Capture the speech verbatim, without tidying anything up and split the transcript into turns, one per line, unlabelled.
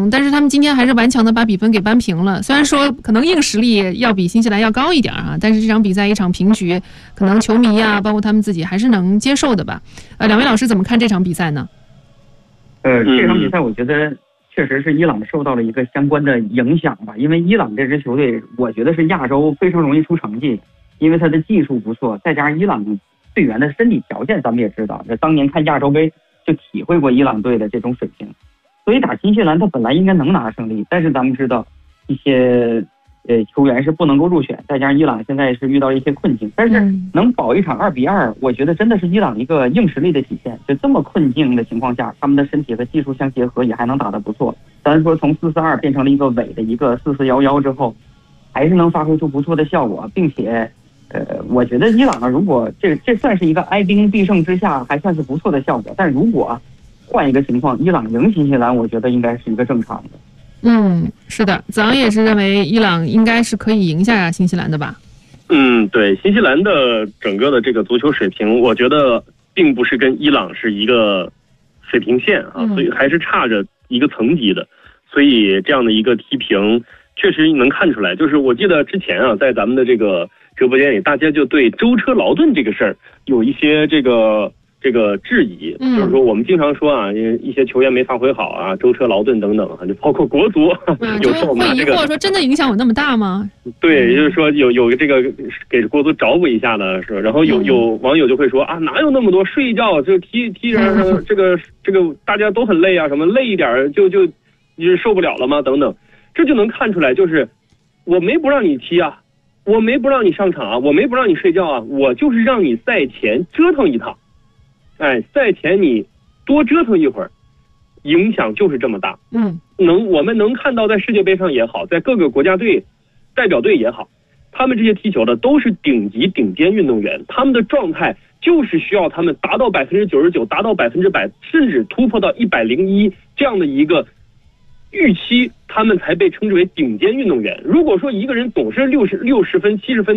程，但是他们今天还是顽强的把比分给扳平了。虽然说可能硬实力要比新西兰要高一点啊，但是这场比赛一场平局，可能球迷啊，包括他们自己还是能接受的吧。呃，两位老师怎么看这场比赛呢？
呃，这场比赛我觉得确实是伊朗受到了一个相关的影响吧，因为伊朗这支球队，我觉得是亚洲非常容易出成绩，因为他的技术不错，再加上伊朗队员的身体条件，咱们也知道，这当年看亚洲杯就体会过伊朗队的这种水平，所以打新西兰他本来应该能拿胜利，但是咱们知道一些呃球员是不能够入选，再加上伊朗现在是遇到一些困境，但是能保一场二比二，我觉得真的是伊朗一个硬实力的体现。就这么困境的情况下，他们的身体和技术相结合，也还能打得不错。咱说从四四二变成了一个伪的一个四四幺幺之后，还是能发挥出不错的效果，并且。呃，我觉得伊朗啊，如果这这算是一个哀兵必胜之下，还算是不错的效果。但如果换一个情况，伊朗赢新西兰，我觉得应该是一个正常的。
嗯，是的，子昂也是认为伊朗应该是可以赢下新西兰的吧？
嗯，对，新西兰的整个的这个足球水平，我觉得并不是跟伊朗是一个水平线啊，所以还是差着一个层级的。所以这样的一个踢平，确实能看出来。就是我记得之前啊，在咱们的这个直播间里，大家就对舟车劳顿这个事儿有一些这个这个质疑，嗯、就是说我们经常说啊，一些球员没发挥好啊，舟车劳顿等等，就包括国足，
嗯、
有时候
会疑惑说，真的影响有那么大吗？
对，也就是说有有这个给国足找补一下的是，然后有有网友就会说啊，哪有那么多睡觉就踢踢着这个这个大家都很累啊，什么累一点就就就是受不了了吗？等等，这就能看出来，就是我没不让你踢啊。我没不让你上场啊，我没不让你睡觉啊，我就是让你赛前折腾一趟，哎，赛前你多折腾一会儿，影响就是这么大。
嗯，
能我们能看到在世界杯上也好，在各个国家队代表队也好，他们这些踢球的都是顶级顶尖运动员，他们的状态就是需要他们达到百分之九十九，达到百分之百，甚至突破到一百零一这样的一个预期，他们才被称之为顶尖运动员。如果说一个人总是六十六十分、七十分